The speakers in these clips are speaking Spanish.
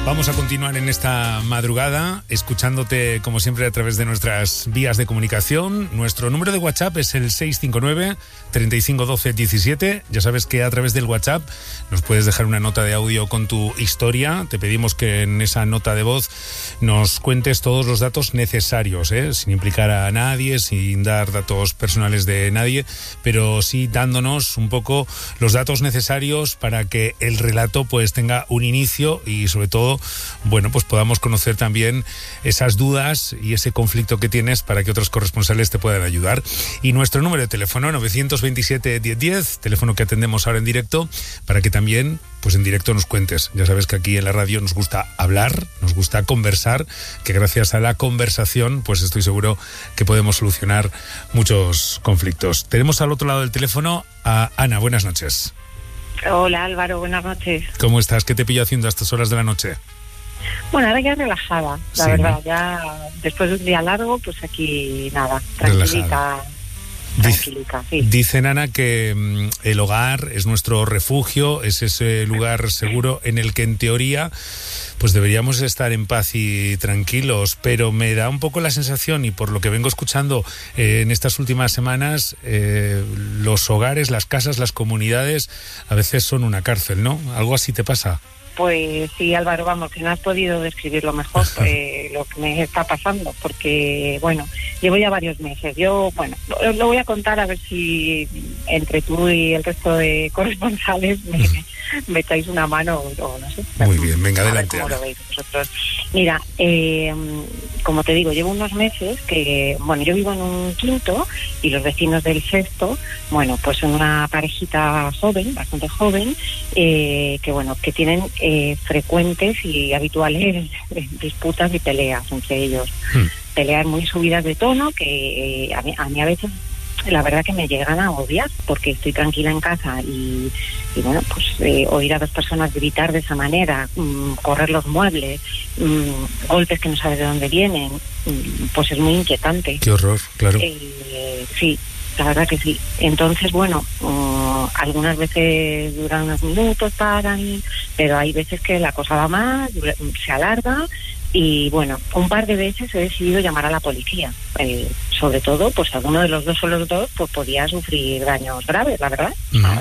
Vamos a continuar en esta madrugada escuchándote como siempre a través de nuestras vías de comunicación. Nuestro número de WhatsApp es el 659 35 12 17. Ya sabes que a través del WhatsApp nos puedes dejar una nota de audio con tu historia. Te pedimos que en esa nota de voz nos cuentes todos los datos necesarios, sin implicar a nadie, sin dar datos personales de nadie, pero sí dándonos un poco los datos necesarios para que el relato pues tenga un inicio y sobre todo, bueno, pues podamos conocer también esas dudas y ese conflicto que tienes para que otros corresponsales te puedan ayudar. Y nuestro número de teléfono 927 1010, teléfono que atendemos ahora en directo, para que también pues en directo nos cuentes. Ya sabes que aquí en la radio nos gusta hablar, nos gusta conversar, que gracias a la conversación pues estoy seguro que podemos solucionar muchos conflictos. Tenemos al otro lado del teléfono a Ana. Buenas noches. Hola Álvaro, buenas noches. ¿Cómo estás? ¿Qué te pillo haciendo a estas horas de la noche? Bueno, ahora ya relajada, la sí, verdad, ¿no? Ya después de un día largo, pues aquí nada, tranquilita. Tranquilita, sí. Dicen, Ana, que el hogar es nuestro refugio, es ese lugar seguro en el que en teoría pues deberíamos estar en paz y tranquilos, pero me da un poco la sensación, y por lo que vengo escuchando en estas últimas semanas, los hogares, las casas, las comunidades a veces son una cárcel, ¿no? ¿Algo así te pasa? Pues sí, Álvaro, vamos, que no has podido describirlo mejor lo que me está pasando, porque, bueno, llevo ya varios meses. Yo, bueno, lo voy a contar a ver si entre tú y el resto de corresponsales me echáis una mano o no sé. Muy bien, venga, adelante. ¿Cómo lo veis vosotros? Mira, como te digo, llevo unos meses que, bueno, yo vivo en un quinto y los vecinos del sexto, bueno, pues son una parejita joven, bastante joven, que, bueno, que tienen frecuentes y habituales disputas y peleas entre ellos. Peleas muy subidas de tono que a mí a veces la verdad que me llegan a odiar, porque estoy tranquila en casa y bueno, pues oír a dos personas gritar de esa manera, correr los muebles, golpes que no sabes de dónde vienen, pues es muy inquietante. Qué horror, claro. Sí, la verdad que sí. Entonces, bueno, algunas veces duran unos minutos, paran, pero hay veces que la cosa va más, se alarga. Y bueno, un par de veces he decidido llamar a la policía. Sobre todo, pues alguno de los dos o los dos pues podía sufrir daños graves, la verdad.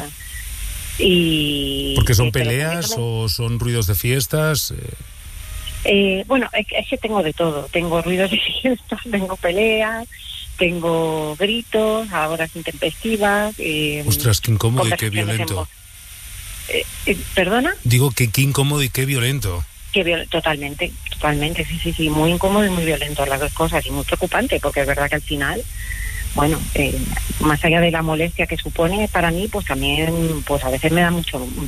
¿Porque son peleas o son ruidos de fiestas? Bueno, es que tengo de todo. Tengo ruidos de fiestas, tengo peleas, tengo gritos a horas intempestivas. Ostras, qué incómodo y qué violento. ¿Perdona? Digo que qué incómodo y qué violento. Totalmente, sí, muy incómodo y muy violento las dos cosas, y muy preocupante, porque es verdad que al final, bueno, más allá de la molestia que supone para mí, pues también, pues a veces me da,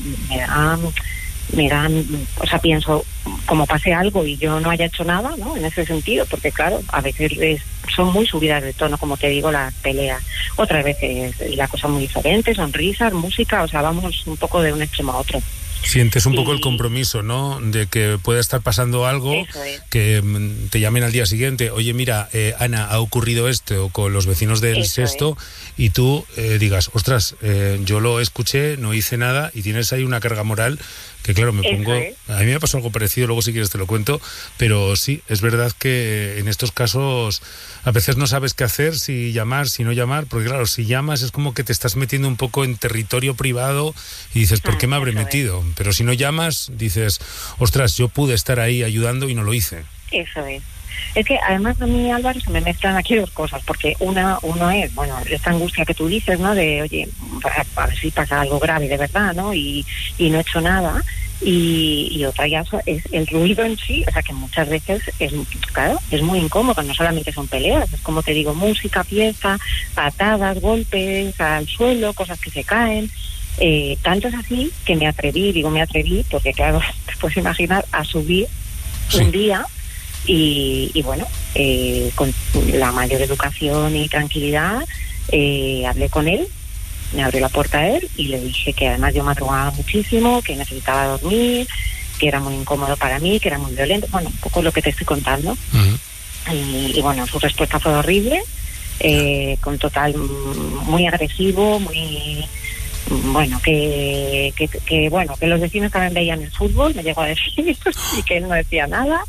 o sea, pienso, como pase algo y yo no haya hecho nada, ¿no? En ese sentido, porque claro, a veces son muy subidas de tono, como te digo, las peleas. Otras veces la cosa muy diferente, sonrisas, música, o sea, vamos un poco de un extremo a otro. Sientes un poco el compromiso, ¿no? De que pueda estar pasando algo, que te llamen al día siguiente, oye, mira, Ana, ha ocurrido esto con los vecinos del sexto, y tú digas, ostras, yo lo escuché, no hice nada, y tienes ahí una carga moral que, claro, me pongo... A mí me ha pasado algo parecido, luego si quieres te lo cuento, pero sí, es verdad que en estos casos a veces no sabes qué hacer, si llamar, si no llamar, porque claro, si llamas es como que te estás metiendo un poco en territorio privado y dices, ¿por qué me habré metido? Pero si no llamas, dices, ostras, yo pude estar ahí ayudando y no lo hice. Eso es. Es que además a mí, Álvaro, se me mezclan aquí dos cosas, porque uno es, bueno, esta angustia que tú dices, ¿no? De, oye, a ver si pasa algo grave de verdad, ¿no? Y no he hecho nada. Y otra ya es el ruido en sí, o sea que muchas veces es muy incómodo, no solamente son peleas, es como te digo, música, fiesta, patadas, golpes al suelo, cosas que se caen. Tanto es así que me atreví, porque claro, te puedes imaginar, a subir un día y bueno, con la mayor educación y tranquilidad, hablé con él, me abrió la puerta a él y le dije que además yo madrugaba muchísimo, que necesitaba dormir, que era muy incómodo para mí, que era muy violento, bueno, un poco lo que te estoy contando. Y bueno, su respuesta fue horrible, con total, muy agresivo, muy bueno, bueno, que los vecinos también veían el fútbol, me llegó a decir, y que él no decía nada.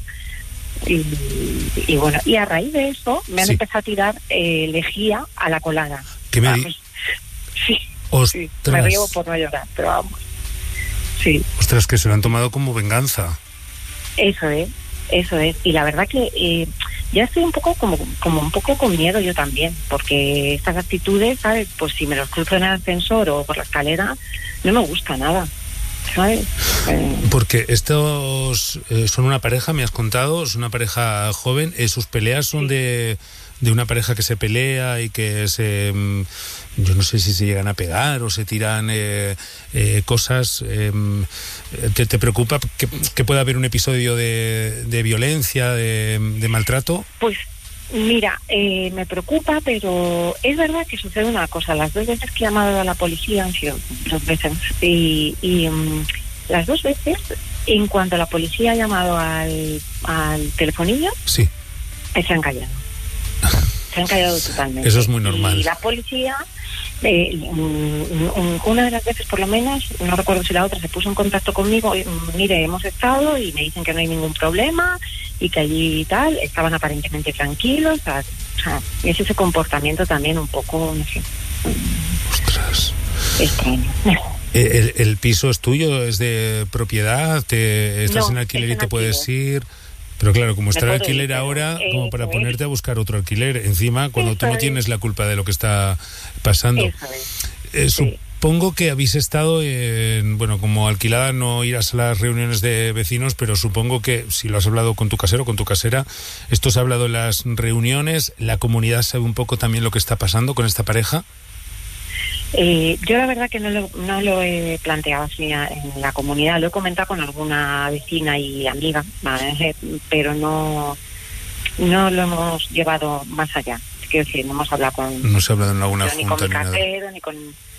Y bueno, y a raíz de eso me han empezado a tirar lejía a la colada. ¿Qué me sí, me río por no llorar, pero vamos. Sí. Ostras, que se lo han tomado como venganza. Eso es. Y la verdad que ya estoy un poco como un poco con miedo yo también, porque estas actitudes, ¿sabes? Pues si me los cruzo en el ascensor o por la escalera, no me gusta nada, ¿sabes? Porque estos son una pareja, me has contado, es una pareja joven, sus peleas son de una pareja que se pelea y que yo no sé si se llegan a pegar o se tiran cosas. ¿Te preocupa que pueda haber un episodio de violencia, de maltrato? Pues mira, me preocupa, pero es verdad que sucede una cosa. Las 2 veces que he llamado a la policía han sido 2 veces y las 2 veces, en cuanto la policía ha llamado al telefonillo, sí, se han callado. Se han callado totalmente. Eso es muy normal. Y la policía, una de las veces por lo menos, no recuerdo si la otra, se puso en contacto conmigo. Mire, hemos estado y me dicen que no hay ningún problema y que allí y tal, estaban aparentemente tranquilos. O sea, es ese comportamiento también un poco, no sé. Ostras. Extraño. ¿El piso es tuyo? ¿Es de propiedad? ¿Estás en alquiler y te puedes ir? Pero claro, como está el alquiler ahora, como para ponerte a buscar otro alquiler encima, cuando tú no tienes la culpa de lo que está pasando. Supongo que habéis estado como alquilada, no irás a las reuniones de vecinos, pero supongo que si lo has hablado con tu casero, con tu casera, esto se ha hablado en las reuniones, la comunidad sabe un poco también lo que está pasando con esta pareja. Yo la verdad que no lo he planteado así en la comunidad, lo he comentado con alguna vecina y amiga, ¿vale? Pero no lo hemos llevado más allá. Quiero decir, no hemos hablado no se ha hablado en alguna junta ni con mi casero, ni con